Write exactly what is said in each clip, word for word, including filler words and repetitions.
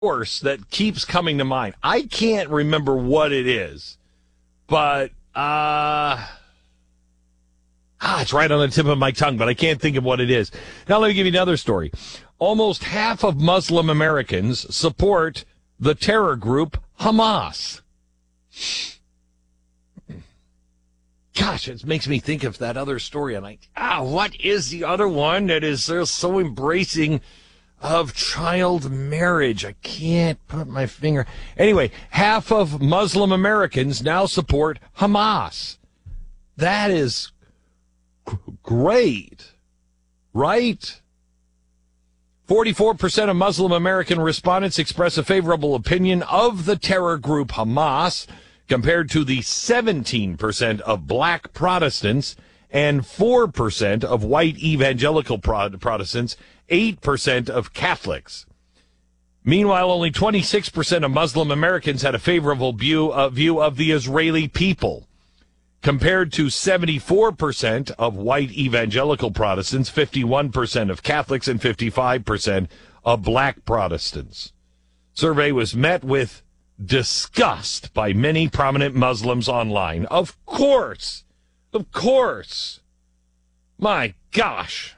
course, that keeps coming to mind. I can't remember what it is, but uh, ah, it's right on the tip of my tongue, but I can't think of what it is. Now let me give you another story. Almost half of Muslim Americans support the terror group Hamas. Gosh, it makes me think of that other story. I'm like, ah, what is the other one that is so embracing of child marriage? I can't put my finger. Anyway, half of Muslim Americans now support Hamas. That is g- great, right? forty-four percent of Muslim American respondents express a favorable opinion of the terror group Hamas, compared to the seventeen percent of black Protestants and four percent of white evangelical Protestants, eight percent of Catholics. Meanwhile, only twenty-six percent of Muslim Americans had a favorable view, uh, view of the Israeli people, compared to seventy-four percent of white evangelical Protestants, fifty-one percent of Catholics, and fifty-five percent of black Protestants. Survey was met with disgust by many prominent Muslims online. Of course. Of course. My gosh.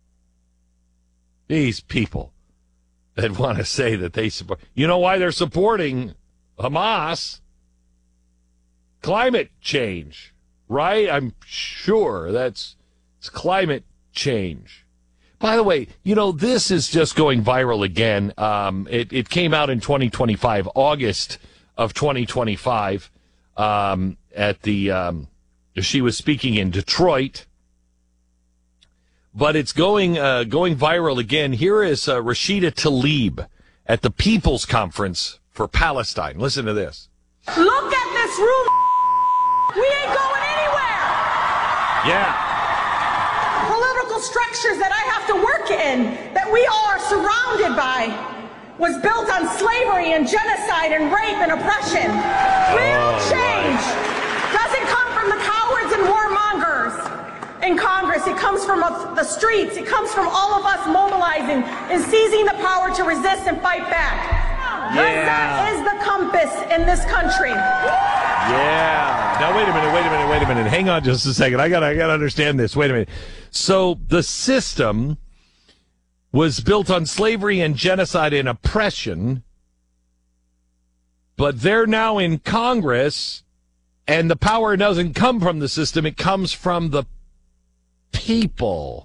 These people that want to say that they support. You know why they're supporting Hamas? Climate change, right? I'm sure that's it's climate change. By the way, you know, this is just going viral again. Um, it, it came out in twenty twenty-five, August of twenty twenty-five, um, at the, um, she was speaking in Detroit. But it's going, uh, going viral again. Here is uh, Rashida Tlaib at the People's Conference for Palestine. Listen to this. Look at this room. We ain't going anywhere. Yeah. Structures that I have to work in, that we all are surrounded by, was built on slavery and genocide and rape and oppression. Real oh, change right. doesn't come from the cowards and warmongers in Congress. It comes from the streets. It comes from all of us mobilizing and seizing the power to resist and fight back. Yeah. That is the compass in this country. Yeah. Now, wait a minute, wait a minute, wait a minute. Hang on just a second. I gotta, I gotta understand this. Wait a minute. So the system was built on slavery and genocide and oppression, but they're now in Congress, and the power doesn't come from the system. It comes from the people.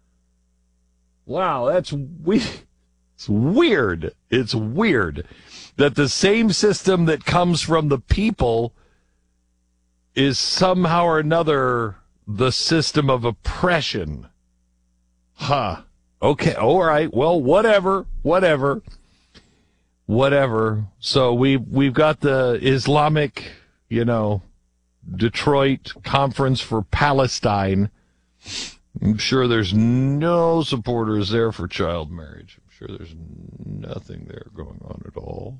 Wow, that's we. It's weird. It's weird that the same system that comes from the people is somehow or another the system of oppression. Huh. Okay. All right. Well, whatever, whatever, whatever. So we, we've got the Islamic, you know, Detroit Conference for Palestine. I'm sure there's no supporters there for child marriage. I'm sure there's nothing there going on at all.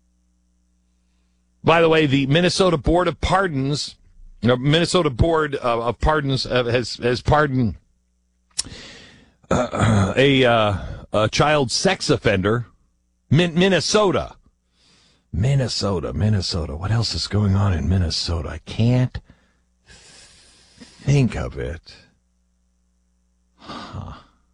By the way, the Minnesota Board of Pardons, uh, Minnesota Board uh, of Pardons uh, has has pardoned uh, a uh, a child sex offender. Min- Minnesota, Minnesota, Minnesota. What else is going on in Minnesota? I can't think of it. Huh.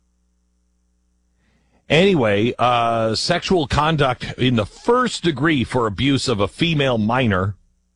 Anyway, uh, sexual conduct in the first degree for abuse of a female minor.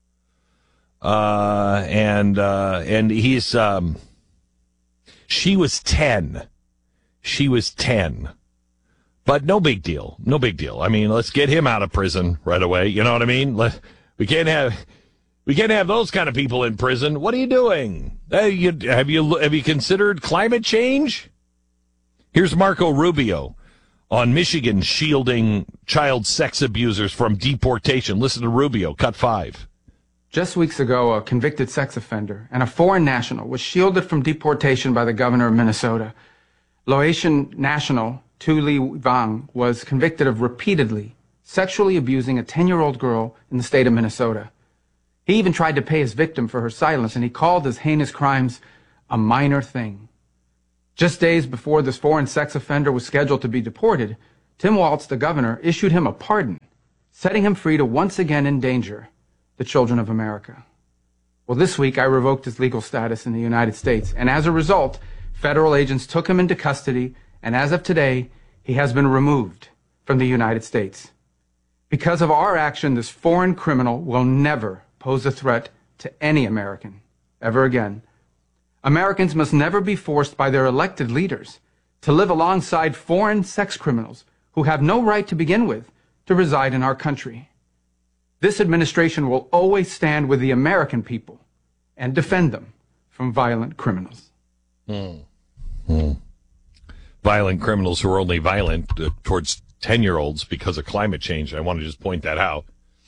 Uh, and, uh, and he's, um, she was ten. She was ten. But no big deal. No big deal. I mean, let's get him out of prison right away. You know what I mean? Let, we can't have, we can't have those kind of people in prison. What are you doing? Uh, you, have you, have you considered climate change? Here's Marco Rubio on Michigan shielding child sex abusers from deportation. Listen to Rubio, cut five. Just weeks ago, a convicted sex offender and a foreign national was shielded from deportation by the governor of Minnesota. Laotian national Tu Ly Vang was convicted of repeatedly sexually abusing a ten-year-old girl in the state of Minnesota. He even tried to pay his victim for her silence, and he called his heinous crimes a minor thing. Just days before this foreign sex offender was scheduled to be deported, Tim Walz, the governor, issued him a pardon, setting him free to once again endanger the children of America. Well, this week I revoked his legal status in the United States, and as a result, federal agents took him into custody, and as of today, he has been removed from the United States. Because of our action, this foreign criminal will never pose a threat to any American, ever again. Americans must never be forced by their elected leaders to live alongside foreign sex criminals who have no right to begin with to reside in our country. This administration will always stand with the American people and defend them from violent criminals. Mm. Mm. Violent criminals who are only violent uh, towards ten-year-olds because of climate change. I want to just point that out.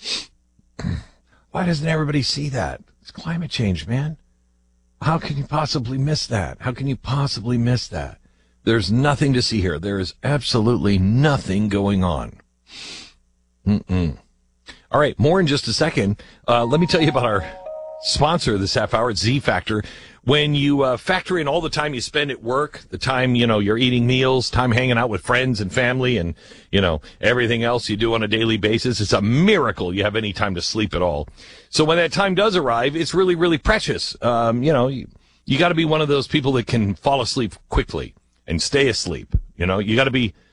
Why doesn't everybody see that? It's climate change, man. How can you possibly miss that? How can you possibly miss that? There's nothing to see here. There is absolutely nothing going on. Mm-mm. All right, more in just a second. Uh, let me tell you about our sponsor this half hour, Z Factor. When you uh, factor in all the time you spend at work, the time, you know, you're eating meals, time hanging out with friends and family, and, you know, everything else you do on a daily basis, it's a miracle you have any time to sleep at all. So when that time does arrive, it's really, really precious. Um, you know, you, you got to be one of those people that can fall asleep quickly and stay asleep. You know, you got to be...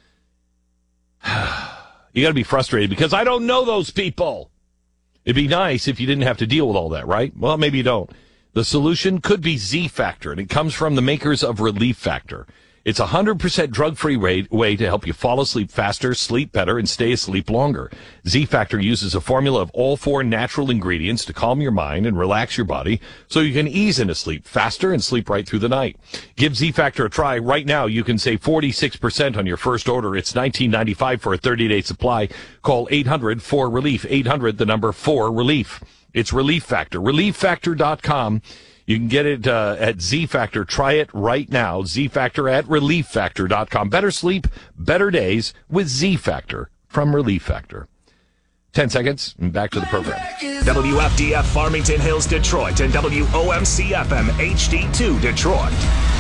You got to be frustrated because I don't know those people. It'd be nice if you didn't have to deal with all that, right? Well, maybe you don't. The solution could be Z Factor, and it comes from the makers of Relief Factor. It's a one hundred percent drug-free way, way to help you fall asleep faster, sleep better, and stay asleep longer. Z Factor uses a formula of all four natural ingredients to calm your mind and relax your body so you can ease into sleep faster and sleep right through the night. Give Z Factor a try. Right now, you can save forty-six percent on your first order. It's nineteen ninety-five for a thirty-day supply. Call eight hundred four relief, eight hundred, the number four relief. It's Relief Factor, relief factor dot com. You can get it uh, at Z Factor. Try it right now. Z Factor at relief factor dot com. Better sleep, better days with Z Factor from Relief Factor. Ten seconds, and back to the program. W F D F Farmington Hills, Detroit, and W O M C F M H D two, Detroit.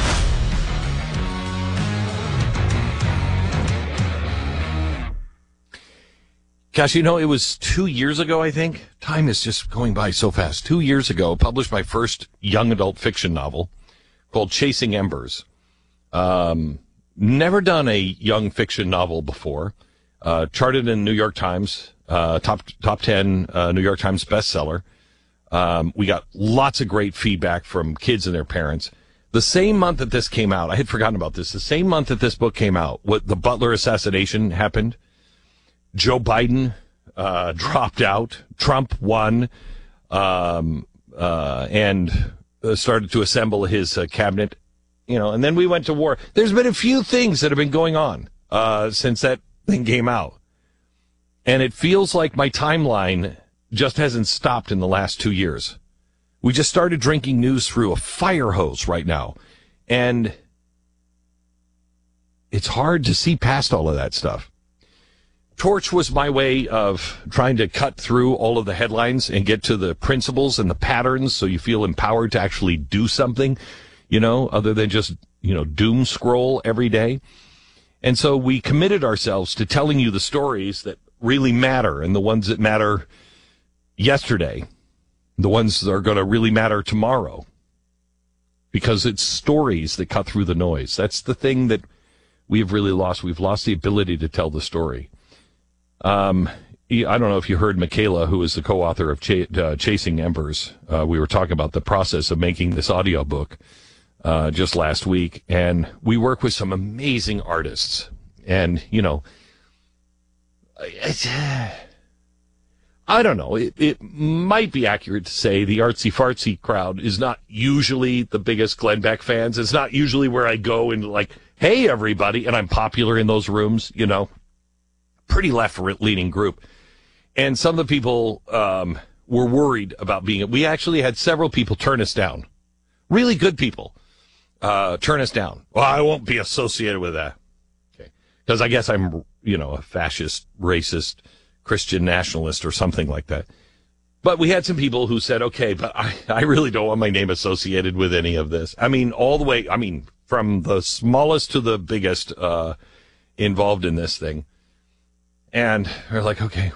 Gosh, you know, it was two years ago, I think. Time is just going by so fast. Two years ago, published my first young adult fiction novel called Chasing Embers. Um, never done a young fiction novel before. Uh, charted in New York Times, uh, top top ten uh, New York Times bestseller. Um, we got lots of great feedback from kids and their parents. The same month that this came out, I had forgotten about this, the same month that this book came out, what the Butler assassination happened. Joe Biden uh, dropped out. Trump won um, uh, and uh, started to assemble his uh, cabinet. You know, and then we went to war. There's been a few things that have been going on uh, since that thing came out. And it feels like my timeline just hasn't stopped in the last two years. We just started drinking news through a fire hose right now. And it's hard to see past all of that stuff. Torch was my way of trying to cut through all of the headlines and get to the principles and the patterns so you feel empowered to actually do something, you know, other than just, you know, doom scroll every day. And so we committed ourselves to telling you the stories that really matter and the ones that matter yesterday, the ones that are going to really matter tomorrow, because it's stories that cut through the noise. That's the thing that we have really lost. We've lost the ability to tell the story. Um, I don't know if you heard Michaela, who is the co-author of Ch- uh, Chasing Embers. Uh, we were talking about the process of making this audiobook uh, just last week, and we work with some amazing artists. And, you know, it's, I don't know. It, it might be accurate to say the artsy-fartsy crowd is not usually the biggest Glenn Beck fans. It's not usually where I go and like, hey, everybody, and I'm popular in those rooms, you know. Pretty left-leaning group. And some of the people um, were worried about being... We actually had several people turn us down. Really good people uh, turn us down. Well, I won't be associated with that. Okay. Because I guess I'm, you know, a fascist, racist, Christian nationalist or something like that. But we had some people who said, okay, but I, I really don't want my name associated with any of this. I mean, all the way... I mean, from the smallest to the biggest uh, involved in this thing. And we're like, okay,